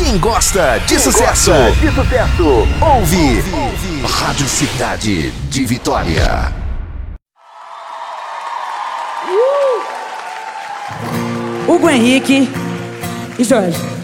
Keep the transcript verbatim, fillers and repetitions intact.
Quem gosta de Quem sucesso, gosta de sucesso, ouve, ouve Rádio Cidade de Vitória. Hugo Henrique e Jorge.